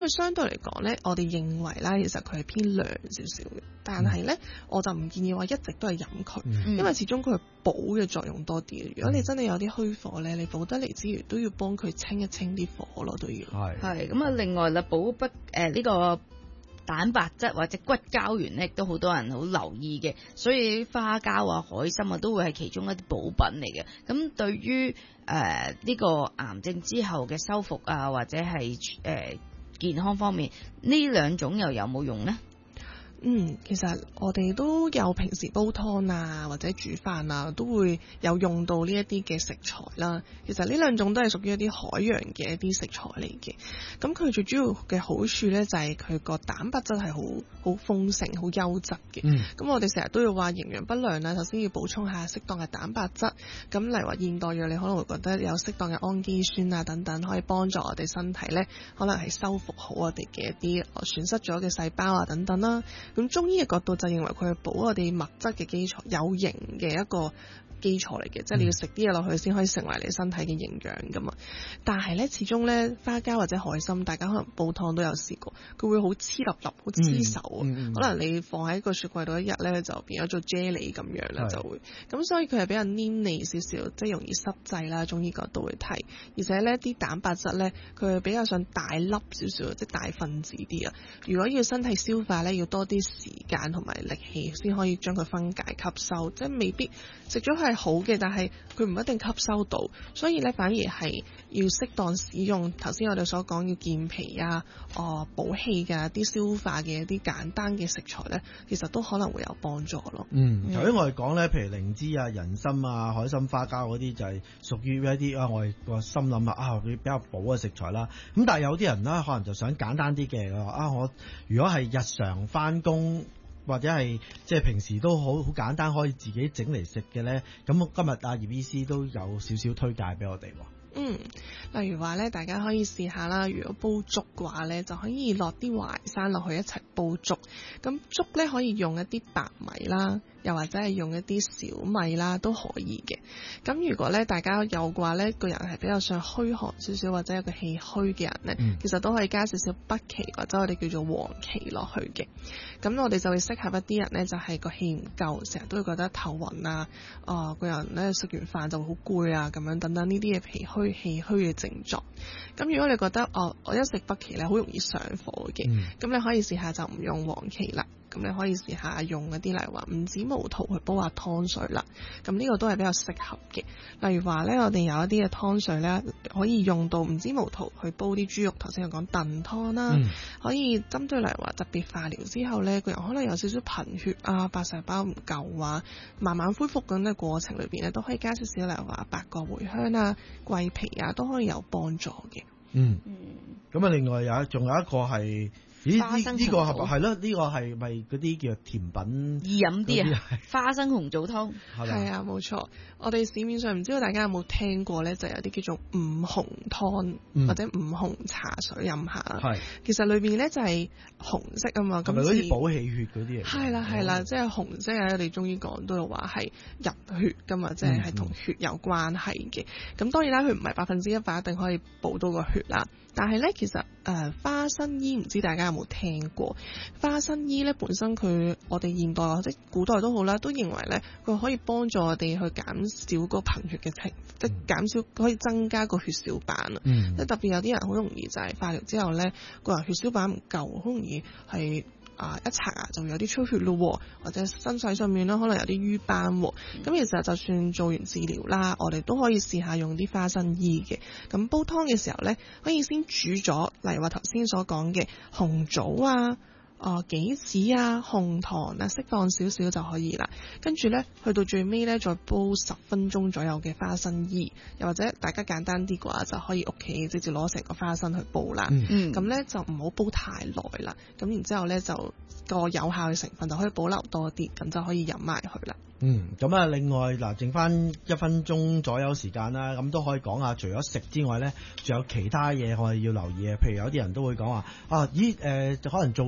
佢相對嚟講咧，我哋認為啦，其實佢係偏涼少少嘅，但係咧我就唔建議話一直都係飲佢，因為始終佢係補嘅作用多啲。如果你真係有啲虛火咧，你補得嚟之餘都要幫佢清一清啲火咯，都要。 係咁啊！另外啦，補不呢個蛋白質或者骨膠原咧，亦都好多人好留意嘅，所以花膠啊、海參啊都會係其中一啲補品嚟嘅。咁對於呢個癌症之後嘅修復啊，或者係健康方面，呢兩種又有冇用呢？ 其實我哋都有平時煲湯啊，或者煮飯啊，都會有用到呢一啲嘅食材啦。其實呢兩種都係屬於一啲海洋嘅一啲食材嚟嘅。咁佢最主要嘅好處呢，就係佢個蛋白質係好豐盛、好優質嘅。咁我哋成日都要話營養不良啦，首先要補充下適當嘅蛋白質。咁例如話現代藥，你可能會覺得有適當嘅氨基酸啊等等，可以幫助我哋身體呢，可能係修復好我哋嘅一啲損失咗嘅細胞啊等等啦。咁中醫嘅角度就認為佢係補我哋物質嘅基礎，有營嘅一個基礎嚟嘅，即係你要食啲嘢落去先可以成為你身體嘅營養噶嘛。但係咧，始終咧花膠或者海參，大家可能煲湯都有試過，佢會好黐粒粒，好黐手。可能你放喺個雪櫃度一日咧，就變咗做啫喱咁樣啦，就會咁，所以佢係比較黏膩少少，即係容易濕滯啦。中醫角度會睇，而且咧啲蛋白質咧，佢係比較上大粒少少，即係大分子啲啊。如果要身體消化咧，要多啲時間同埋力氣先可以將佢分解吸收，即係未必食咗係好嘅，但係佢唔一定吸收到，所以咧反而係要適當使用。頭先我哋所講要健脾啊、補氣嘅啲消化嘅一啲簡單嘅食材咧，其實都可能會有幫助咯。 頭先我哋講咧，譬如靈芝啊、人參啊、海參、花膠嗰啲就係屬於一啲我哋個心諗佢比較補嘅食材啦。咁但係有啲人咧，可能就想簡單啲嘅，我如果係日常翻工，或者係即係平時都好簡單可以自己整嚟食嘅咧，咁今日阿葉醫師都有少少推介俾我哋。 例如話咧，大家可以試下啦。如果煲粥嘅話咧，就可以落啲淮山落去一齊煲粥。咁粥咧可以用一啲白米啦，又或者係用一啲小米啦，都可以嘅。咁如果咧大家有嘅話咧，個人係比較上虛寒少少，或者有個氣虛嘅人咧，其實都可以加少少北芪或者我哋叫做黃芪落去嘅。咁我哋就會適合一啲人咧，就係個氣唔夠，成日都會覺得頭暈啊，個人咧食完飯就好攰啊，咁樣等等呢啲嘅脾虛氣虛嘅症狀。咁如果你覺得我一食北芪咧好容易上火嘅，咁你可以試下就唔用黃芪啦。咁你可以試下用一啲例如話五子毛桃去煲下湯水啦。咁呢個都係比較適合嘅。例如話咧，我哋有一啲嘅湯水咧，可以用到五子毛桃去煲啲豬肉。頭先我講燉湯啦，可以針對例如話特別化療之後咧，個人可能有少少貧血啊、白細胞唔夠啊，慢慢恢復緊嘅過程裏邊咧，都可以加少少例如話八角、茴香啊、桂皮啊，都可以有幫助嘅。 咁啊，另外仲有一個係。呢個係咯，呢個係咪嗰啲叫甜品易飲啲啊？花生紅棗湯係啊，冇錯。我哋市面上唔知道大家有冇聽過咧，就有啲叫做五紅湯或者五紅茶水飲下。其實裏邊咧就係紅色啊嘛，咁嗰啲補氣血嗰啲嘢。 係啦，即係紅色啊！我哋中醫講都有話係入血噶嘛，即係同血有關係嘅。咁當然啦，佢唔係100%一定可以補到個血啦。但係咧，其實花生衣唔知大家有冇聽過？花生衣咧本身我哋現代或者古代都好啦，都認為咧佢可以幫助我哋去減少個貧血嘅情，即係減少可以增加個血小板啊。即係特別有啲人好容易就係化療之後咧，個人血小板唔夠，好容易係一刷牙就會有啲出血咯，或者身體上面咧可能有啲瘀斑。咁其實就算做完治療啦，我哋都可以試下用啲花生衣嘅。咁煲湯嘅時候咧，可以先煮咗，例如話頭先所講嘅紅棗啊、杞子啊、紅糖啊，適當少少就可以啦。跟住咧，去到最尾咧，再煲10分鐘左右嘅花生衣，又或者大家簡單啲嘅話，就可以屋企直接攞成個花生去煲啦。咁咧就唔好煲太耐啦。咁然之後咧，就個有效嘅成分就可以保留多啲，咁就可以飲埋佢啦。 咁啊，另外嗱，剩翻1分鐘左右時間啦，咁都可以講下，除咗食之外咧，仲有其他嘢我哋要留意嘅。譬如有啲人都會講話可能做完呢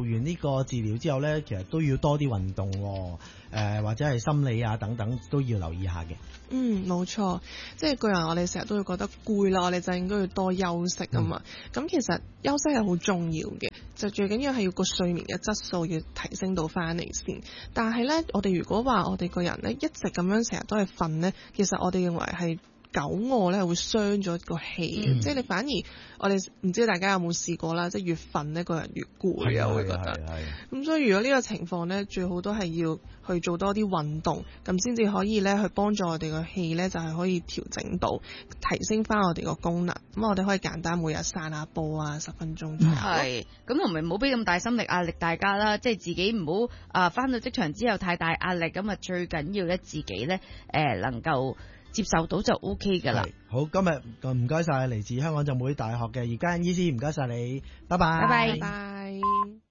個治療之後咧，其實都要多啲運動，或者係心理啊等等都要留意下嘅。 冇錯，即係個人我哋成日都會覺得攰啦，我哋就應該要多休息啊嘛。咁其實休息係好重要嘅，就最緊要係要個睡眠嘅質素要提升到翻嚟先。但係咧，我哋如果話我哋個人咧一直咁樣成日都係瞓咧，其實我哋認為係久臥咧會傷咗個氣，即係你反而我哋唔知大家有冇試過啦，即係越瞓咧個人越攰啊，我會覺得。咁所以如果呢個情況咧，最好都係要去做多啲運動，咁先至可以咧去幫助我哋個氣咧就係可以調整到，提升翻我哋個功能。咁我哋可以簡單每日散下步啊，10分鐘左右。 係，咁同埋唔好俾咁大心理壓力大家啦，即係自己唔好翻到職場之後太大壓力，咁啊最緊要咧自己咧能夠接受到就 OK 㗎啦。 好，今日唔該晒嚟自香港浸會大學嘅葉嘉欣醫師，唔該晒你，拜拜。 拜拜。 拜拜。